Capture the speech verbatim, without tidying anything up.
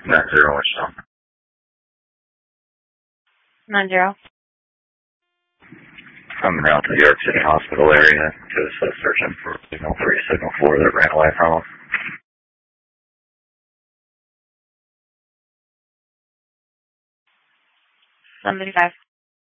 Nine zero, which number? Nine zero. Coming around to the York City Hospital area, just uh, searching for signal three, signal four that ran away from them. Seventy-five.